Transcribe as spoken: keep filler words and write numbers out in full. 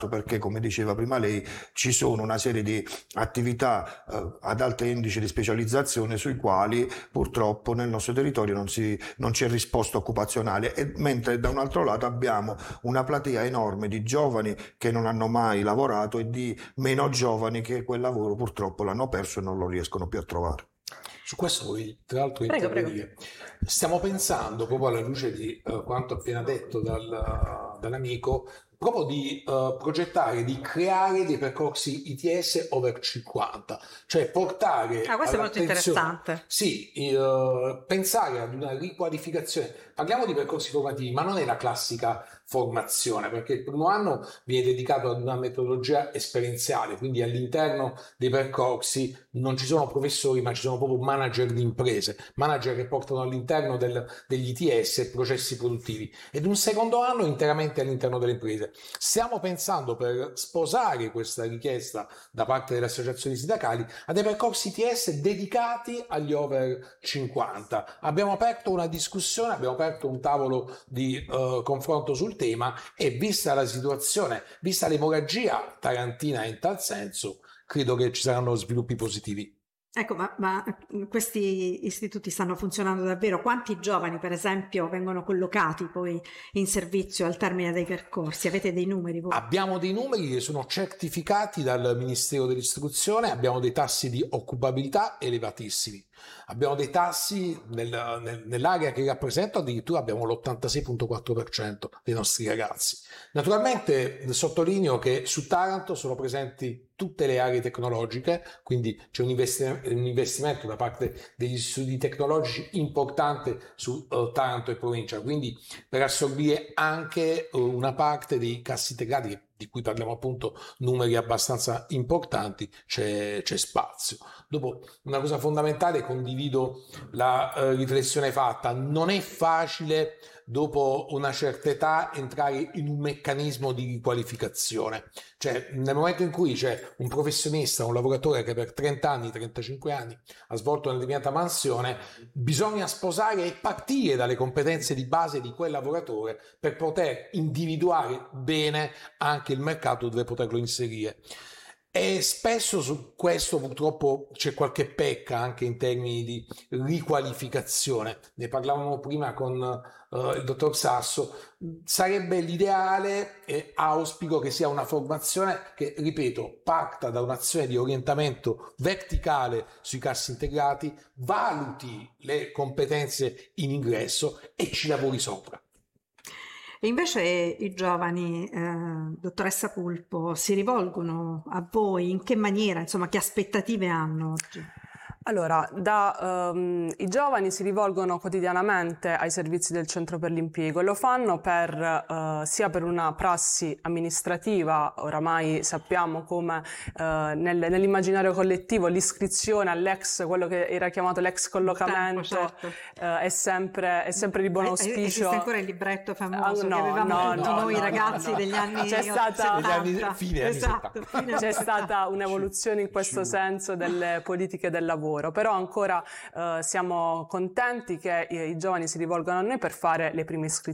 perché, come diceva prima lei, ci sono una serie di attività eh, ad alto indice di specializzazione sui quali purtroppo nel nostro territorio non, si, non c'è risposta occupazionale, e, mentre da un altro lato abbiamo una platea enorme di giovani che non hanno mai lavorato e di meno giovani che quel lavoro purtroppo l'hanno perso e non lo riescono più a trovare. Su questo voi, tra l'altro, prego, intervenire. Prego. Stiamo pensando, proprio alla luce di uh, quanto appena detto dal, uh, dall'amico, proprio di uh, progettare, di creare dei percorsi I T S over cinquanta, cioè portare... Ah, questo è molto interessante. Sì, uh, pensare ad una riqualificazione. Parliamo di percorsi formativi, ma non è la classica formazione, perché il primo anno viene dedicato ad una metodologia esperienziale, quindi all'interno dei percorsi non ci sono professori, ma ci sono proprio manager di imprese, manager che portano all'interno del, degli I T S processi produttivi, ed un secondo anno interamente all'interno delle imprese. Stiamo pensando, per sposare questa richiesta da parte delle associazioni sindacali, a dei percorsi I T S dedicati agli over cinquanta. Abbiamo aperto una discussione, abbiamo aperto un tavolo di uh, confronto sul tema, e vista la situazione, vista l'emorragia tarantina in tal senso, credo che ci saranno sviluppi positivi. Ecco, ma, ma questi istituti stanno funzionando davvero? Quanti giovani, per esempio, vengono collocati poi in servizio al termine dei percorsi? Avete dei numeri voi? Abbiamo dei numeri che sono certificati dal Ministero dell'Istruzione, abbiamo dei tassi di occupabilità elevatissimi. Abbiamo dei tassi nel, nel, nell'area che rappresento, addirittura abbiamo l'ottantasei virgola quattro per cento dei nostri ragazzi. Naturalmente sottolineo che su Taranto sono presenti tutte le aree tecnologiche, quindi c'è un investimento, un investimento da parte degli studi tecnologici importante su uh, Taranto e provincia, quindi per assorbire anche uh, una parte dei cassi integrati, di cui parliamo appunto numeri abbastanza importanti, c'è, c'è spazio. Dopo, una cosa fondamentale, condivido la uh, riflessione fatta, non è facile dopo una certa età entrare in un meccanismo di riqualificazione, cioè nel momento in cui c'è un professionista, un lavoratore che per trenta anni, trentacinque anni ha svolto una determinata mansione, bisogna sposare e partire dalle competenze di base di quel lavoratore per poter individuare bene anche il mercato dove poterlo inserire. E spesso su questo purtroppo c'è qualche pecca anche in termini di riqualificazione. Ne parlavamo prima con uh, il dottor Sasso. Sarebbe l'ideale, e auspico che sia una formazione che, ripeto, parta da un'azione di orientamento verticale sui cassi integrati, valuti le competenze in ingresso e ci lavori sopra. E invece i giovani, eh, dottoressa Pulpo, si rivolgono a voi? In che maniera? Insomma, che aspettative hanno oggi? Allora, da, um, i giovani si rivolgono quotidianamente ai servizi del Centro per l'Impiego e lo fanno per, uh, sia per una prassi amministrativa. Oramai sappiamo come uh, nel, nell'immaginario collettivo l'iscrizione all'ex, quello che era chiamato l'ex collocamento, tempo, certo. uh, è, sempre, è sempre di buon auspicio. Esiste ancora il libretto famoso uh, no, che avevamo no, tutti no, noi no, ragazzi no, no. degli anni C'è stata, settanta. Fine Esatto, fine C'è stata un'evoluzione in questo senso delle politiche del lavoro. Però ancora eh, siamo contenti che i, i giovani si rivolgano a noi per fare le prime iscrizioni.